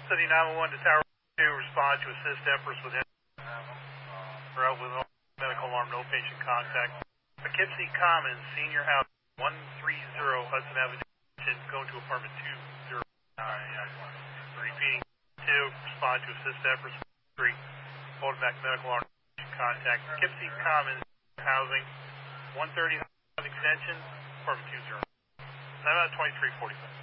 City 911 to Tower 2, respond to assist efforts with route with medical alarm, no patient contact. Poughkeepsie Commons, Senior House, 130 Hudson Avenue, going to apartment 209. Repeating 2, respond to assist efforts with 3, holding back medical alarm, no patient contact. Poughkeepsie Commons, housing, 130 extension, apartment 20. I'm at 2345.